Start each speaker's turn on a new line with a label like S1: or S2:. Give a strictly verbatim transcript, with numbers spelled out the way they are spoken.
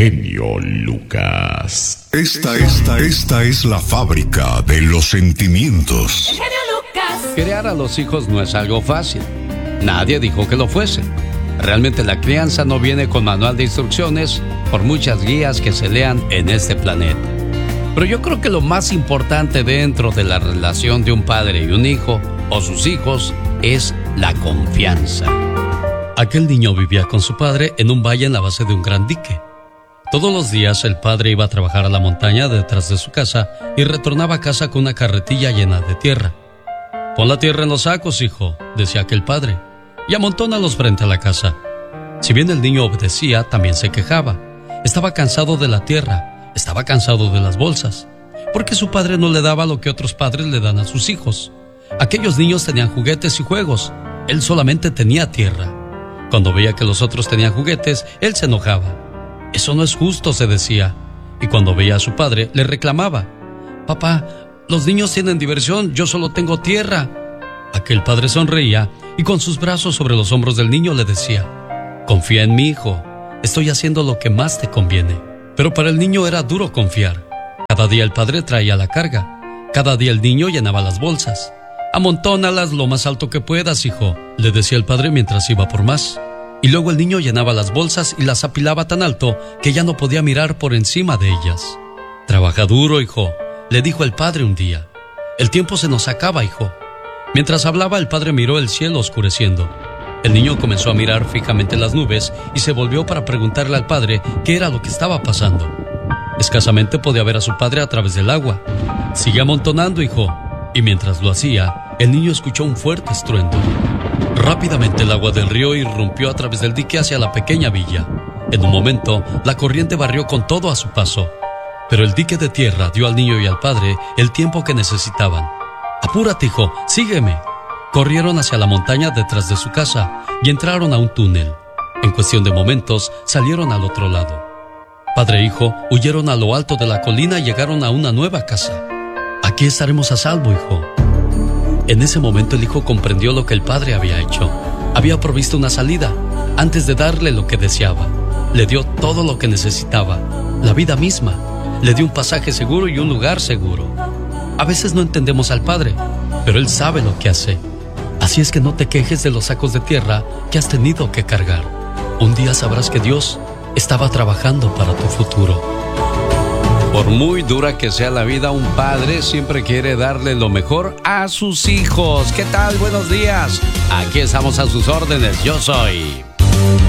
S1: genio Lucas.
S2: Esta, esta, esta es la fábrica de los sentimientos.
S3: El genio Lucas.
S4: Criar a los hijos no es algo fácil. Nadie dijo que lo fuese. Realmente la crianza no viene con manual de instrucciones, por muchas guías que se lean en este planeta. Pero yo creo que lo más importante dentro de la relación de un padre y un hijo, o sus hijos, es la confianza. Aquel niño vivía con su padre en un valle en la base de un gran dique. Todos los días el padre iba a trabajar a la montaña detrás de su casa y retornaba a casa con una carretilla llena de tierra. «Pon la tierra en los sacos, hijo», decía aquel padre, «y amontónalos frente a la casa». Si bien el niño obedecía, también se quejaba. Estaba cansado de la tierra, estaba cansado de las bolsas, porque su padre no le daba lo que otros padres le dan a sus hijos. Aquellos niños tenían juguetes y juegos, él solamente tenía tierra. Cuando veía que los otros tenían juguetes, él se enojaba. «Eso no es justo», se decía. Y cuando veía a su padre, le reclamaba. «Papá, los niños tienen diversión, yo solo tengo tierra». Aquel padre sonreía y con sus brazos sobre los hombros del niño le decía: «Confía en mi hijo, estoy haciendo lo que más te conviene». Pero para el niño era duro confiar. Cada día el padre traía la carga. Cada día el niño llenaba las bolsas. «Amontónalas lo más alto que puedas, hijo», le decía el padre mientras iba por más. Y luego el niño llenaba las bolsas y las apilaba tan alto que ya no podía mirar por encima de ellas. «Trabaja duro, hijo», le dijo el padre un día. «El tiempo se nos acaba, hijo». Mientras hablaba, el padre miró el cielo oscureciendo. El niño comenzó a mirar fijamente las nubes y se volvió para preguntarle al padre qué era lo que estaba pasando. Escasamente podía ver a su padre a través del agua. «Sigue amontonando, hijo». Y mientras lo hacía, el niño escuchó un fuerte estruendo. Rápidamente el agua del río irrumpió a través del dique hacia la pequeña villa. En un momento, la corriente barrió con todo a su paso. Pero el dique de tierra dio al niño y al padre el tiempo que necesitaban. «Apúrate, hijo, sígueme». Corrieron hacia la montaña detrás de su casa y entraron a un túnel. En cuestión de momentos, salieron al otro lado. Padre e hijo huyeron a lo alto de la colina y llegaron a una nueva casa. «Aquí estaremos a salvo, hijo». En ese momento el hijo comprendió lo que el padre había hecho. Había provisto una salida antes de darle lo que deseaba. Le dio todo lo que necesitaba, la vida misma. Le dio un pasaje seguro y un lugar seguro. A veces no entendemos al padre, pero él sabe lo que hace. Así es que no te quejes de los sacos de tierra que has tenido que cargar. Un día sabrás que Dios estaba trabajando para tu futuro. Por muy dura que sea la vida, un padre siempre quiere darle lo mejor a sus hijos. ¿Qué tal? Buenos días. Aquí estamos a sus órdenes. Yo soy